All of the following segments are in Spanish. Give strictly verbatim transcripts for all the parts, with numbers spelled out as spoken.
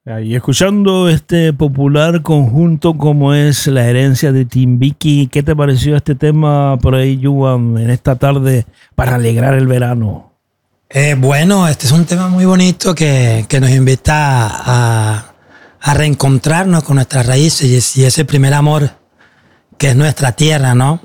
Y escuchando este popular conjunto como es La Herencia de Timbiqui, ¿qué te pareció este tema por ahí, Yuan, en esta tarde para alegrar el verano? Eh, bueno, este es un tema muy bonito que, que nos invita a, a reencontrarnos con nuestras raíces y, y ese primer amor que es nuestra tierra, ¿no?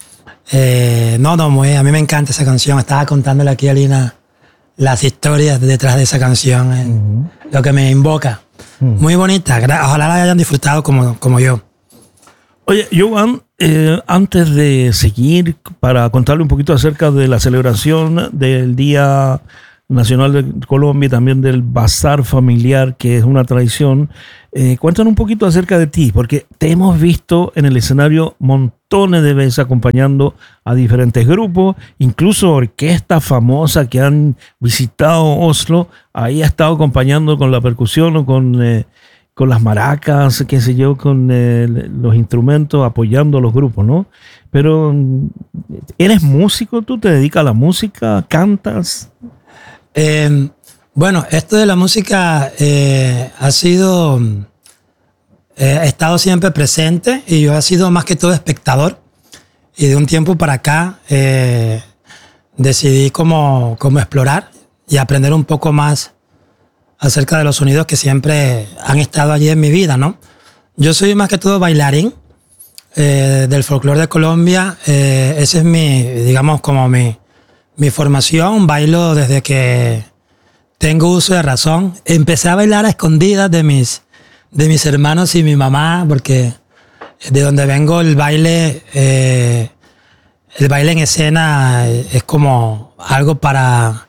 Eh, no, no, muy, a mí me encanta esa canción. Estaba contándole aquí a Lina las historias detrás de esa canción, eh, uh-huh. Lo que me invoca. Uh-huh. Muy bonita, ojalá la hayan disfrutado como, como yo. Oye, Joan, eh, antes de seguir, para contarle un poquito acerca de la celebración del Día Nacional de Colombia y también del Bazar Familiar, que es una tradición, eh, cuéntanos un poquito acerca de ti, porque te hemos visto en el escenario montones de veces acompañando a diferentes grupos, incluso orquestas famosas que han visitado Oslo, ahí ha estado acompañando con la percusión o con... Eh, con las maracas, qué sé yo, con eh, los instrumentos, apoyando a los grupos, ¿no? Pero, ¿eres músico? ¿Tú te dedicas a la música? ¿Cantas? Eh, bueno, esto de la música eh, ha sido... Eh, he estado siempre presente y yo he sido más que todo espectador. Y de un tiempo para acá eh, decidí como, como explorar y aprender un poco más acerca de los sonidos que siempre han estado allí en mi vida, ¿no? Yo soy más que todo bailarín eh, del folclore de Colombia. Eh, esa es mi, digamos, como mi, mi formación. Bailo desde que tengo uso de razón. Empecé a bailar a escondidas de mis, de mis hermanos y mi mamá, porque de donde vengo el baile, eh, el baile en escena es como algo para...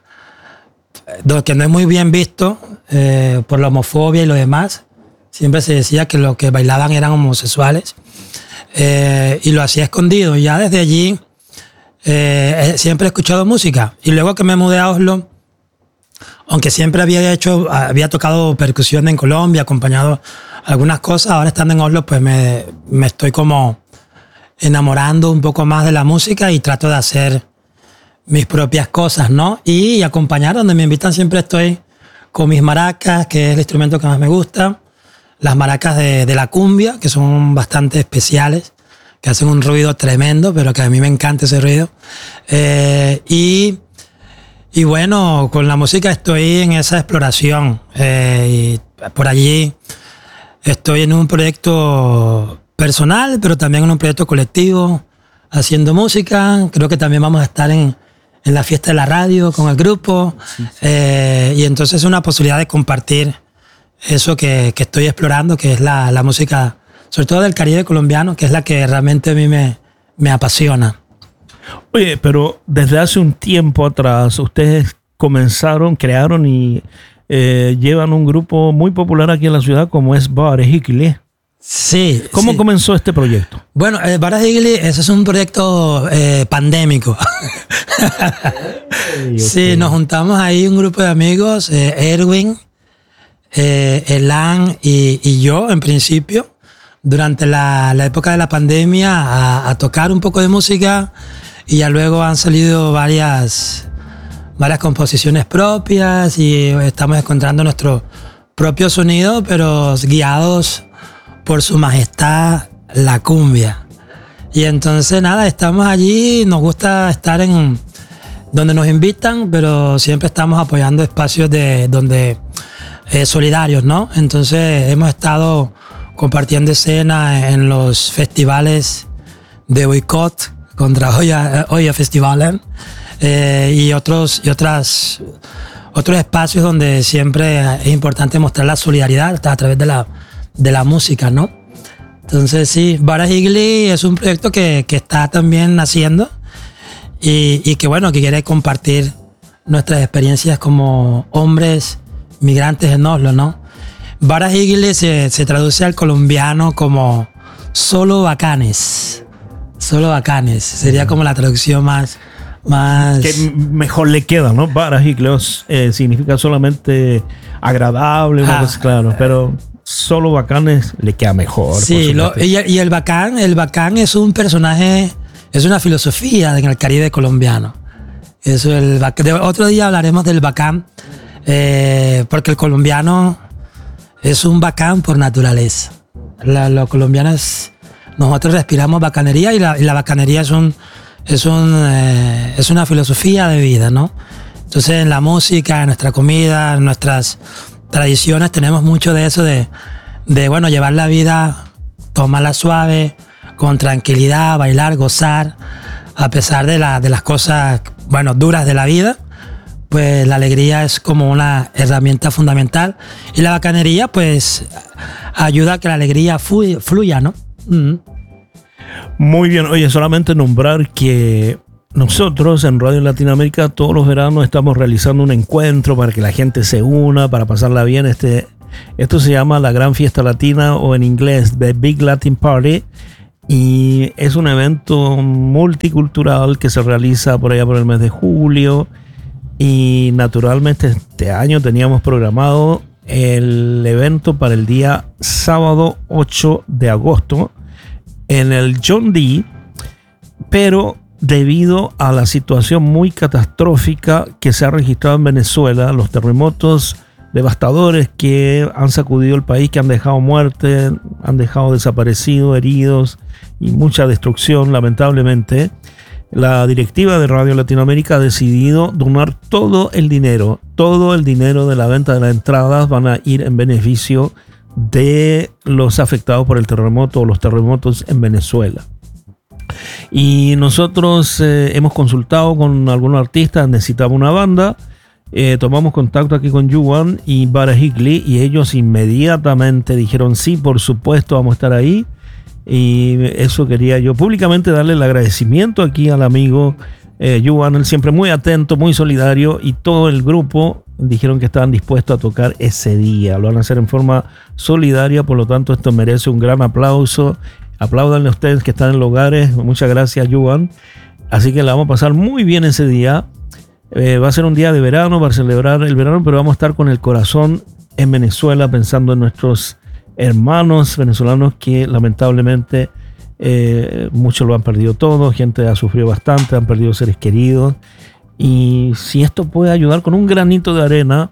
que no es muy bien visto eh, por la homofobia y lo demás. Siempre se decía que los que bailaban eran homosexuales eh, y lo hacía escondido. Y ya desde allí eh, siempre he escuchado música. Y luego que me mudé a Oslo, aunque siempre había hecho, había tocado percusión en Colombia, acompañado algunas cosas, ahora estando en Oslo pues me, me estoy como enamorando un poco más de la música y trato de hacer mis propias cosas, ¿no? Y acompañar, donde me invitan siempre estoy con mis maracas, que es el instrumento que más me gusta. Las maracas de, de la cumbia, que son bastante especiales, que hacen un ruido tremendo, pero que a mí me encanta ese ruido. Eh, y, y bueno, con la música estoy en esa exploración. Eh, y por allí estoy en un proyecto personal, pero también en un proyecto colectivo, haciendo música. Creo que también vamos a estar en en la fiesta de la radio con el grupo, sí, sí. Eh, y entonces es una posibilidad de compartir eso que, que estoy explorando, que es la, la música, sobre todo del Caribe colombiano, que es la que realmente a mí me, me apasiona. Oye, pero desde hace un tiempo atrás ustedes comenzaron, crearon y eh, llevan un grupo muy popular aquí en la ciudad como es Bara Hyggelig. Sí. ¿Cómo sí. comenzó este proyecto? Bueno, eh, Bara Hyggelig, ese es un proyecto eh, pandémico. Okay, okay. Sí, nos juntamos ahí un grupo de amigos, eh, Erwin, eh, Elan y, y yo, en principio, durante la, la época de la pandemia, a, a tocar un poco de música, y ya luego han salido varias, varias composiciones propias y estamos encontrando nuestro propio sonido, pero guiados por su majestad la cumbia. Y entonces nada, estamos allí, nos gusta estar en donde nos invitan, pero siempre estamos apoyando espacios de donde eh, solidarios, ¿no? Entonces hemos estado compartiendo escena en los festivales de boicot contra Oya, Oya Festivalen eh, y otros y otras otros espacios donde siempre es importante mostrar la solidaridad a través de la de la música, ¿no? Entonces sí, Bara Hyggelig es un proyecto que, que está también naciendo y, y que bueno, que quiere compartir nuestras experiencias como hombres migrantes en Oslo, ¿no? Bara Hyggelig se, se traduce al colombiano como solo bacanes, solo bacanes, sería como la traducción más... más... que mejor le queda, ¿no? Bara Hyggelig eh, significa solamente agradable, ah, cosa, claro, pero... solo bacanes le queda mejor. Sí, lo, y, y el bacán, el bacán es un personaje, es una filosofía en el Caribe colombiano. Eso, el bacán, de, otro día hablaremos del bacán, eh, porque el colombiano es un bacán por naturaleza. La, los colombianos, nosotros respiramos bacanería y la, y la bacanería es, un, es, un, eh, es una filosofía de vida, ¿no? Entonces en la música, en nuestra comida, en nuestras tradiciones tenemos mucho de eso de, de bueno, llevar la vida, tomarla suave, con tranquilidad, bailar, gozar, a pesar de, la, de las cosas, bueno, duras de la vida. Pues la alegría es como una herramienta fundamental y la bacanería pues ayuda a que la alegría fluya, fluya, ¿no? Mm. Muy bien, oye, solamente nombrar que nosotros en Radio Latinoamérica todos los veranos estamos realizando un encuentro para que la gente se una, para pasarla bien. Este, esto se llama la Gran Fiesta Latina o en inglés The Big Latin Party y es un evento multicultural que se realiza por allá por el mes de julio. Y naturalmente este año teníamos programado el evento para el día sábado ocho de agosto en el John D. Pero debido a la situación muy catastrófica que se ha registrado en Venezuela, los terremotos devastadores que han sacudido el país, que han dejado muerte, han dejado desaparecidos, heridos y mucha destrucción, lamentablemente, la directiva de Radio Latinoamérica ha decidido donar todo el dinero, todo el dinero de la venta de las entradas van a ir en beneficio de los afectados por el terremoto o los terremotos en Venezuela. Y nosotros eh, hemos consultado con algunos artistas, necesitamos una banda, eh, tomamos contacto aquí con Yuan y Bara Higley y ellos inmediatamente dijeron sí, por supuesto, vamos a estar ahí. Y eso quería yo públicamente darle el agradecimiento aquí al amigo eh, Yuan, él siempre muy atento, muy solidario, y todo el grupo dijeron que estaban dispuestos a tocar ese día. Lo van a hacer en forma solidaria, por lo tanto esto merece un gran aplauso. Apláudanle a ustedes que están en los hogares. Muchas gracias, Yuan. Así que la vamos a pasar muy bien ese día. Eh, va a ser un día de verano para celebrar el verano, pero vamos a estar con el corazón en Venezuela pensando en nuestros hermanos venezolanos que lamentablemente eh, muchos lo han perdido todo, gente ha sufrido bastante, han perdido seres queridos, y si esto puede ayudar con un granito de arena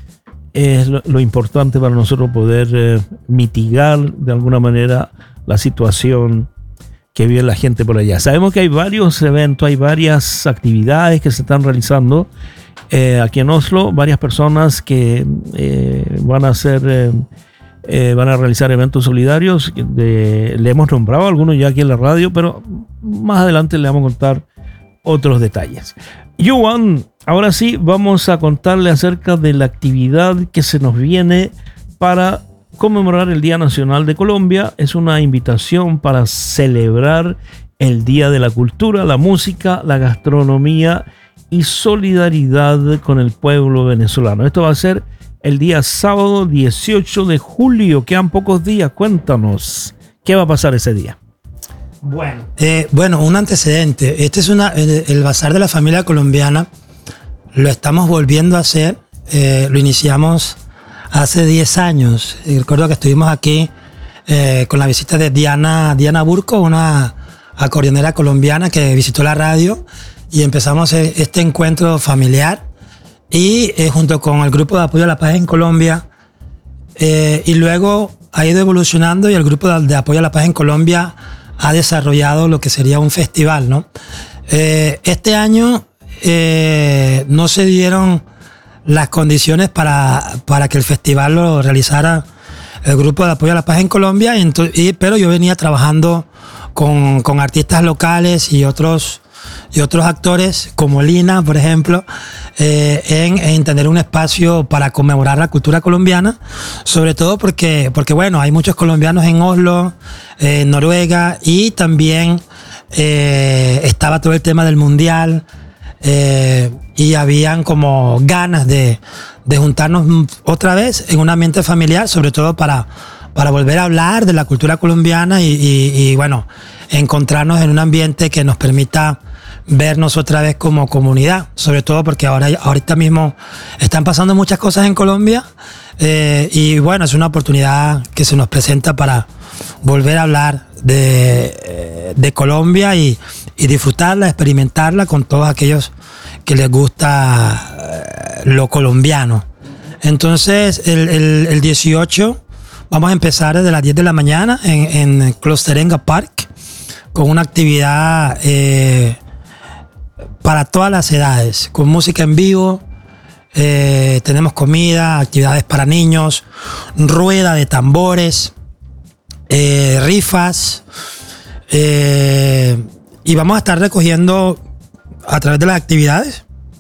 es lo, lo importante para nosotros poder eh, mitigar de alguna manera la situación que vive la gente por allá. Sabemos que hay varios eventos, hay varias actividades que se están realizando eh, aquí en Oslo, varias personas que eh, van a hacer eh, Eh, van a realizar eventos solidarios. De, le hemos nombrado algunos ya aquí en la radio, pero más adelante le vamos a contar otros detalles. Yuan, ahora sí vamos a contarle acerca de la actividad que se nos viene para conmemorar el Día Nacional de Colombia. Es una invitación para celebrar el Día de la Cultura, la música, la gastronomía y solidaridad con el pueblo venezolano. Esto va a ser el día sábado dieciocho de julio, quedan pocos días. Cuéntanos, ¿qué va a pasar ese día? Bueno, eh, bueno, un antecedente. Este es una, el, el Bazar de la Familia Colombiana. Lo estamos volviendo a hacer. Eh, lo iniciamos hace diez años. Y recuerdo que estuvimos aquí eh, con la visita de Diana, Diana Burco, una acordeonera colombiana que visitó la radio, y empezamos este encuentro familiar. Y eh, junto con el grupo de apoyo a la paz en Colombia, eh, y luego ha ido evolucionando, y el grupo de, de apoyo a la paz en Colombia ha desarrollado lo que sería un festival, ¿no? Eh, este año eh, no se dieron las condiciones para, para que el festival lo realizara el grupo de apoyo a la paz en Colombia, y ento, y, pero yo venía trabajando con, con artistas locales y otros y otros actores como Lina, por ejemplo, eh, en, en tener un espacio para conmemorar la cultura colombiana, sobre todo porque, porque bueno, hay muchos colombianos en Oslo, eh, en Noruega, y también eh, estaba todo el tema del mundial, eh, y habían como ganas de, de juntarnos otra vez en un ambiente familiar, sobre todo para, para volver a hablar de la cultura colombiana y, y, y bueno, encontrarnos en un ambiente que nos permita vernos otra vez como comunidad, sobre todo porque ahora ahorita mismo están pasando muchas cosas en Colombia, eh, y bueno, es una oportunidad que se nos presenta para volver a hablar de, de Colombia y, y disfrutarla, experimentarla con todos aquellos que les gusta lo colombiano. Entonces, el, el, el dieciocho vamos a empezar desde las diez de la mañana en, en Closterenga Park con una actividad eh, para todas las edades, con música en vivo. Eh, tenemos comida, actividades para niños, rueda de tambores, eh, rifas, eh, y vamos a estar recogiendo a través de las actividades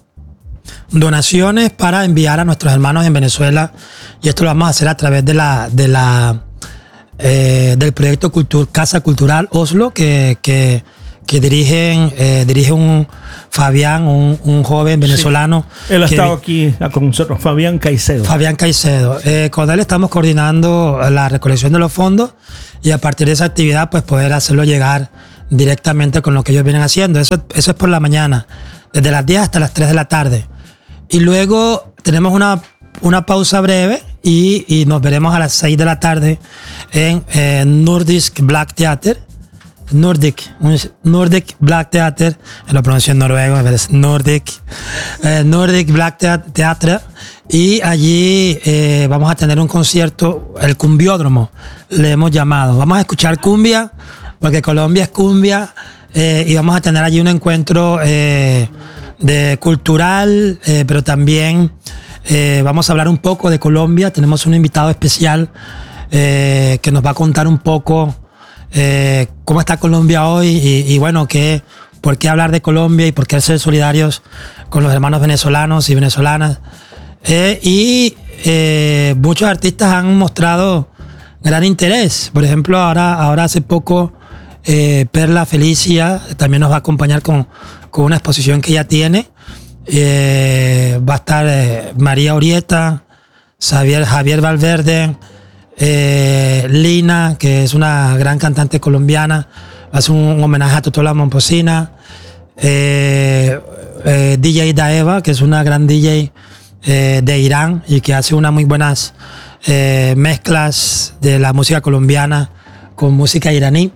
donaciones para enviar a nuestros hermanos en Venezuela, y esto lo vamos a hacer a través de la, de la eh, del proyecto Cultur, Casa Cultural Oslo, que, que que dirigen, eh, dirige un Fabián, un, un joven venezolano. Sí. Él ha que, estado aquí con nosotros, Fabián Caicedo. Fabián Caicedo. Eh, con él estamos coordinando la recolección de los fondos y a partir de esa actividad pues poder hacerlo llegar directamente con lo que ellos vienen haciendo. Eso, eso es por la mañana, desde las diez hasta las tres de la tarde. Y luego tenemos una, una pausa breve y, y nos veremos a las seis de la tarde en eh, Nordisk Black Theater. Nordic, Nordic Black Theater, lo pronuncio en noruego, es Nordic, eh, Nordic Black Theater, y allí eh, vamos a tener un concierto, el cumbiódromo, le hemos llamado. Vamos a escuchar cumbia, porque Colombia es cumbia, eh, y vamos a tener allí un encuentro eh, de cultural, eh, pero también eh, vamos a hablar un poco de Colombia. Tenemos un invitado especial eh, que nos va a contar un poco Eh, cómo está Colombia hoy y, y bueno, que, por qué hablar de Colombia y por qué ser solidarios con los hermanos venezolanos y venezolanas. Eh, y eh, muchos artistas han mostrado gran interés. Por ejemplo, ahora, ahora hace poco eh, Perla Felicia también nos va a acompañar con, con una exposición que ella tiene. Eh, va a estar eh, María Orieta, Javier, Javier Valverde, Eh, Lina, que es una gran cantante colombiana, hace un, un homenaje a Totola Momposina, eh, eh, D J Daeva, que es una gran D J eh, de Irán y que hace unas muy buenas eh, mezclas de la música colombiana con música iraní.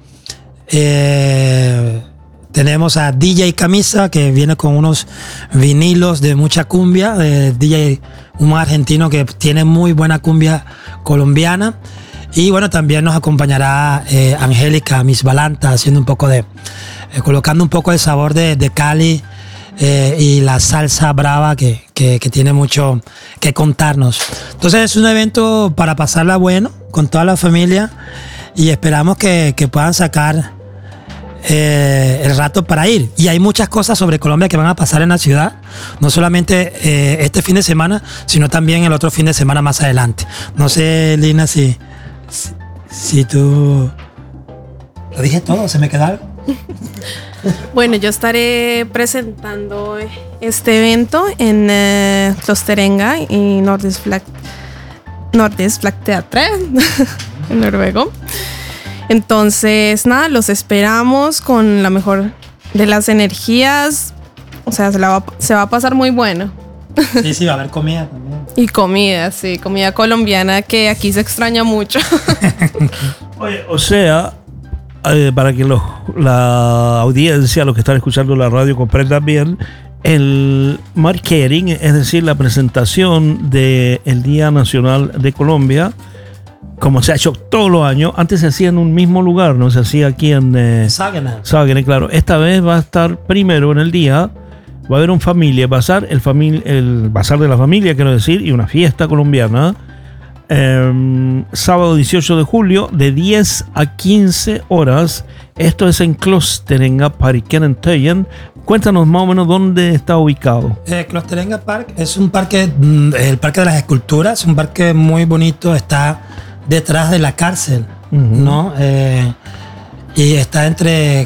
Eh, tenemos a D J Camisa, que viene con unos vinilos de mucha cumbia, eh, D J, un argentino que tiene muy buena cumbia colombiana. Y bueno, también nos acompañará eh, Angélica Miss Balanta, haciendo un poco de, eh, colocando un poco el sabor de, de Cali eh, y la salsa brava que, que, que tiene mucho que contarnos. Entonces es un evento para pasarla bueno con toda la familia y esperamos que, que puedan sacar Eh, el rato para ir. Y hay muchas cosas sobre Colombia que van a pasar en la ciudad, no solamente eh, este fin de semana, sino también el otro fin de semana más adelante. No sé, Lina, si, si, si tú... ¿Lo dije todo? ¿Se me queda algo? Bueno, yo estaré presentando este evento en eh, Closterenga y Nordisk Black, Nordisk Black Theatre en noruego. Entonces, nada, los esperamos con la mejor de las energías. O sea, se, la va, se va a pasar muy bueno. Sí, sí, va a haber comida también. Y comida, sí, comida colombiana que aquí se extraña mucho. Oye, o sea, eh, para que los, la audiencia, los que están escuchando la radio, comprendan bien, el marketing, es decir, la presentación del Día Nacional de Colombia, como se ha hecho todos los años, antes se hacía en un mismo lugar, no se hacía aquí en eh, Saginaw. Saginaw, claro. Esta vez va a estar primero en el día, va a haber un familia bazar, el, famili- el bazar de la familia, quiero decir, y una fiesta colombiana. Eh, sábado dieciocho de julio, de diez a quince horas. Esto es en Closterenga Parken. Cuéntanos más o menos dónde está ubicado. Eh, Closterenga Park es un parque, el Parque de las Esculturas, un parque muy bonito, está detrás de la cárcel, uh-huh. ¿no? Eh, y está entre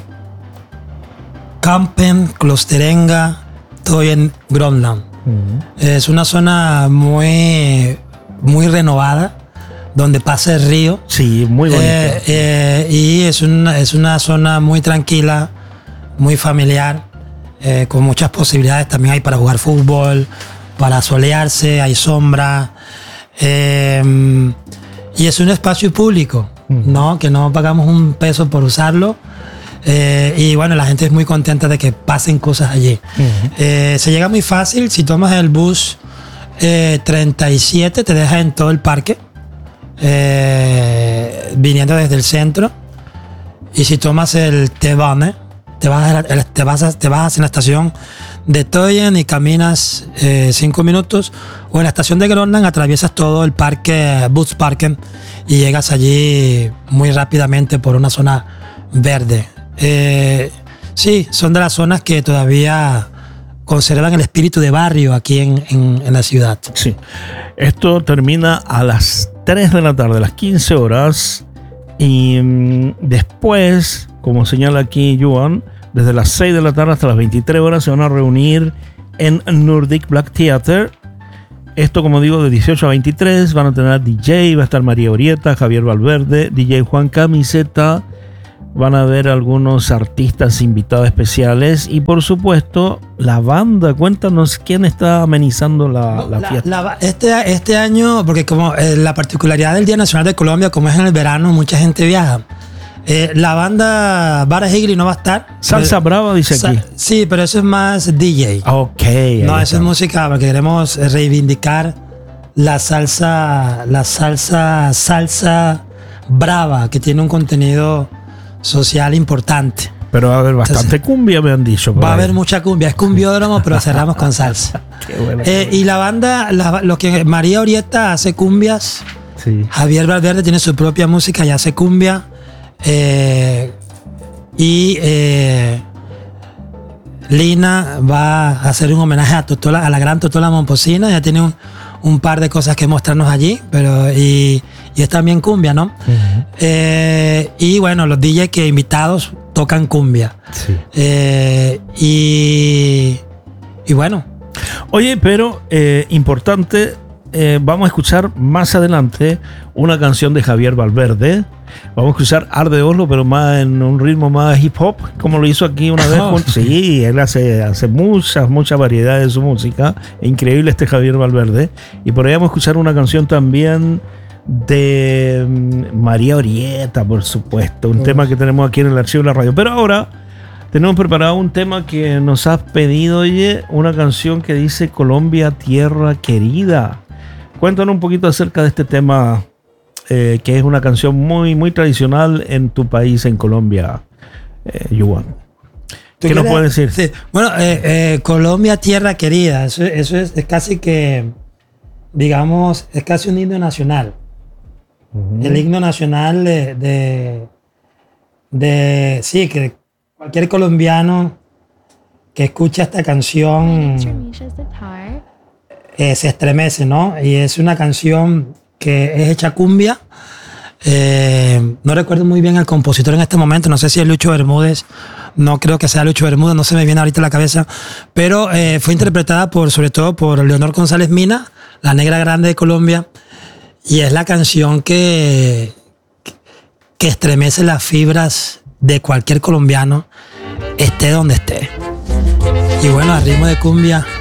Kampen, Closterenga, Toyen, Groenland. Uh-huh. Es una zona muy, muy renovada, donde pasa el río. Sí, muy bonito. Eh, eh, y es una, es una zona muy tranquila, muy familiar, eh, con muchas posibilidades. También hay para jugar fútbol, para solearse, hay sombra. Eh, y es un espacio público, uh-huh. ¿no? Que no pagamos un peso por usarlo. Eh, y bueno, la gente es muy contenta de que pasen cosas allí. Uh-huh. Eh, se llega muy fácil si tomas el bus eh, treinta y siete te deja en todo el parque, eh, viniendo desde el centro. Y si tomas el T-Bane, te vas, a, te, vas a, te vas en la estación de Tøyen y caminas eh, cinco minutos. O en la estación de Grønland atraviesas todo el parque, Budsparken, y llegas allí muy rápidamente por una zona verde. Eh, sí, son de las zonas que todavía conservan el espíritu de barrio aquí en, en, en la ciudad. Sí. Esto termina a las tres de la tarde, a las quince horas. Y mmm, después, como señala aquí Johan, desde las seis de la tarde hasta las veintitrés horas se van a reunir en Nordic Black Theater. Esto, como digo, de dieciocho a veintitrés. Van a tener D J, va a estar María Orieta, Javier Valverde, D J Juan Camiseta. Van a haber algunos artistas invitados especiales y, por supuesto, la banda. Cuéntanos quién está amenizando la, la, la fiesta. La, este, este año, porque como eh, la particularidad del Día Nacional de Colombia, como es en el verano, mucha gente viaja. Eh, la banda Bara Higli no va a estar. Salsa pero, Brava, dice sa- aquí. Sí, pero eso es más D J. Ok. No, eso es música porque queremos reivindicar la salsa, la salsa, salsa brava, que tiene un contenido social importante. Pero va a haber bastante Entonces, cumbia, me han dicho. Va a haber mucha cumbia. Es cumbiódromo, pero cerramos con salsa. Qué bueno, eh, y la banda, la, lo que María Orieta hace cumbias. Sí. Javier Valverde tiene su propia música y hace cumbia. Eh, y eh, Lina va a hacer un homenaje a, Totola, a la gran Totola Momposina. Ya tiene un, un par de cosas que mostrarnos allí, pero y, y es también cumbia, ¿no? Uh-huh. Eh, y bueno, los D Js que invitados tocan cumbia. Sí. Eh, y, y bueno. Oye, pero eh, importante, eh, vamos a escuchar más adelante una canción de Javier Valverde. Vamos a escuchar Arde Oslo, pero más en un ritmo más hip hop, como lo hizo aquí una vez. Oh. Sí, él hace, hace muchas, muchas variedades de su música. Increíble este Javier Valverde. Y por ahí vamos a escuchar una canción también de María Orieta, por supuesto. Un oh. tema que tenemos aquí en el archivo de la radio. Pero ahora tenemos preparado un tema que nos has pedido, oye, una canción que dice Colombia, tierra querida. Cuéntanos un poquito acerca de este tema. Eh, que es una canción muy, muy tradicional en tu país, en Colombia, eh, Johan. ¿Qué quieres? Nos puedes decir? Sí. Bueno, eh, eh, Colombia, tierra querida, eso, eso es, es casi que, digamos, es casi un himno nacional. Uh-huh. El himno nacional de, de, de, sí, que cualquier colombiano que escucha esta canción eh, se estremece, ¿no? Y es una canción que es hecha cumbia. Eh, no recuerdo muy bien el compositor en este momento, no sé si es Lucho Bermúdez, no creo que sea Lucho Bermúdez, no se me viene ahorita a la cabeza, pero eh, fue interpretada por, sobre todo por Leonor González Mina, la negra grande de Colombia, y es la canción que, que estremece las fibras de cualquier colombiano, esté donde esté. Y bueno, al ritmo de cumbia